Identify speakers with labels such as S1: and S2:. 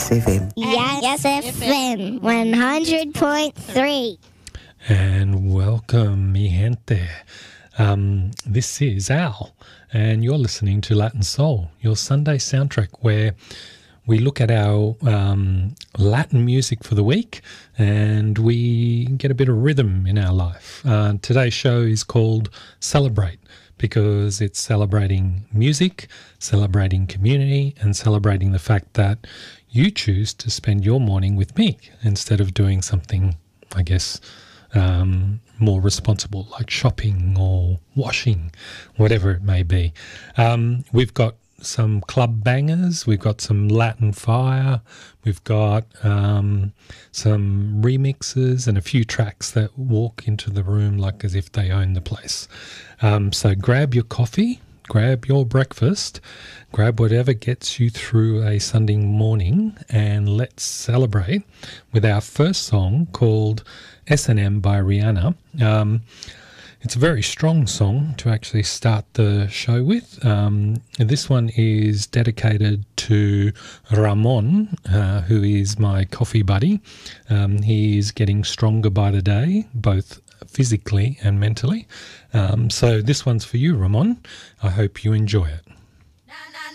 S1: FM.
S2: Yes FM 100.3.
S3: And welcome, mi gente. This is Al, and you're listening to Latin Soul, your Sunday soundtrack, where we look at our Latin music for the week and we get a bit of rhythm in our life. Today's show is called Celebrate because it's celebrating music, celebrating community, and celebrating the fact that you choose to spend your morning with me instead of doing something, I guess, more responsible, like shopping or washing, whatever it may be. We've got some club bangers, we've got some Latin fire, we've got some remixes and a few tracks that walk into the room like as if they own the place. So grab your coffee, grab your breakfast, grab whatever gets you through a Sunday morning, and let's celebrate with our first song called S&M by Rihanna. It's a very strong song to actually start the show with. This one is dedicated to Ramon, who is my coffee buddy. He is getting stronger by the day, both physically and mentally. So this one's for you, Ramon. I hope you enjoy it.